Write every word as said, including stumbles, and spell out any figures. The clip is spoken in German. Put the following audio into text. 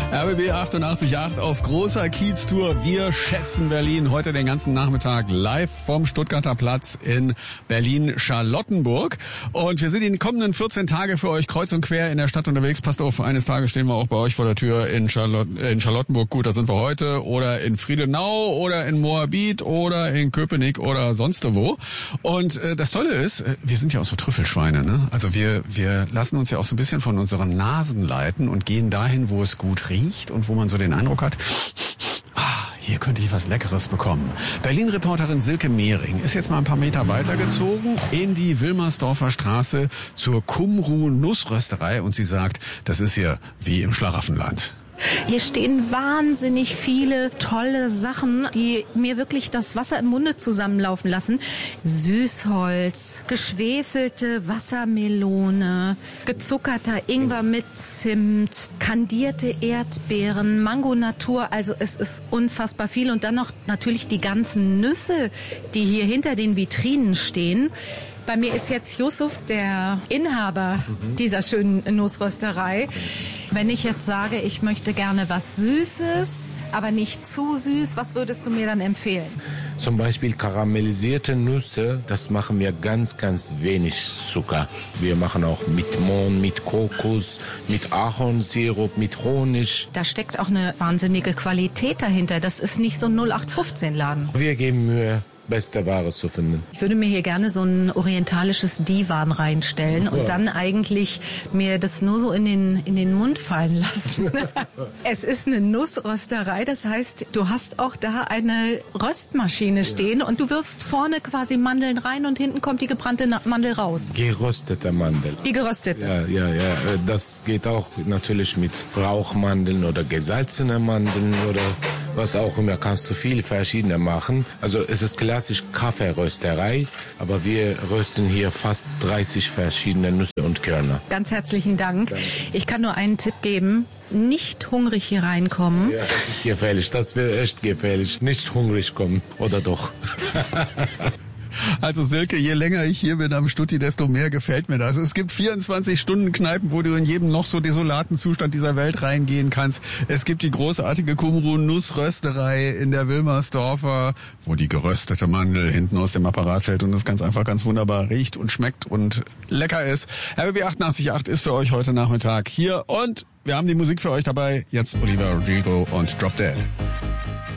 R B B achtundachtzig Komma acht auf großer Kiez-Tour. Wir schätzen Berlin heute den ganzen Nachmittag live vom Stuttgarter Platz in Berlin-Charlottenburg. Und wir sind die kommenden vierzehn Tage für euch kreuz und quer in der Stadt unterwegs. Passt auf, eines Tages stehen wir auch bei euch vor der Tür in, Charlott- in Charlottenburg. Gut, da sind wir heute. Oder in Friedenau oder in Moabit oder in Köpenick oder sonst wo. Und äh, das Tolle ist, wir sind ja auch so Trüffelschweine, ne? Also wir, wir lassen uns ja auch so ein bisschen von unseren Nasen leiten und gehen dahin, wo es gut riecht und wo man so den Eindruck hat, ah, hier könnte ich was Leckeres bekommen. Berlin-Reporterin Silke Mehring ist jetzt mal ein paar Meter weitergezogen in die Wilmersdorfer Straße zur Kumru-Nussrösterei und sie sagt, das ist hier wie im Schlaraffenland. Hier stehen wahnsinnig viele tolle Sachen, die mir wirklich das Wasser im Munde zusammenlaufen lassen. Süßholz, geschwefelte Wassermelone, gezuckerter Ingwer mit Zimt, kandierte Erdbeeren, Mango Natur. Also es ist unfassbar viel. Und dann noch natürlich die ganzen Nüsse, die hier hinter den Vitrinen stehen. Bei mir ist jetzt Yusuf, der Inhaber mhm. dieser schönen Nussrösterei. Wenn ich jetzt sage, ich möchte gerne was Süßes, aber nicht zu süß, was würdest du mir dann empfehlen? Zum Beispiel karamellisierte Nüsse, das machen wir ganz, ganz wenig Zucker. Wir machen auch mit Mohn, mit Kokos, mit Ahornsirup, mit Honig. Da steckt auch eine wahnsinnige Qualität dahinter. Das ist nicht so ein null acht fünfzehn Laden. Wir geben Mühe, beste Ware zu finden. Ich würde mir hier gerne so ein orientalisches Divan reinstellen und ja. dann eigentlich mir das nur so in den, in den Mund fallen lassen. Es ist eine Nussrösterei, das heißt, du hast auch da eine Röstmaschine stehen und du wirfst vorne quasi Mandeln rein und hinten kommt die gebrannte Mandel raus. Geröstete Mandel. Die geröstete? Ja, ja, ja. Das geht auch natürlich mit Rauchmandeln oder gesalzene Mandeln oder was auch immer. Kannst du viele verschiedene machen. Also es ist klassisch Kaffeerösterei, aber wir rösten hier fast dreißig verschiedene Nüsse und Körner. Ganz herzlichen Dank. Danke. Ich kann nur einen Tipp geben. Nicht hungrig hier reinkommen. Ja, das ist gefährlich. Das wäre echt gefährlich. Nicht hungrig kommen. Oder doch? Also Silke, je länger ich hier bin am Stutti, desto mehr gefällt mir das. Es gibt vierundzwanzig Stunden Kneipen, wo du in jedem noch so desolaten Zustand dieser Welt reingehen kannst. Es gibt die großartige Kumru-Nussrösterei in der Wilmersdorfer, wo die geröstete Mandel hinten aus dem Apparat fällt und es ganz einfach ganz wunderbar riecht und schmeckt und lecker ist. R B B achtundachtzig Komma acht ist für euch heute Nachmittag hier und wir haben die Musik für euch dabei. Jetzt Olivia Rodrigo und Drop Dead.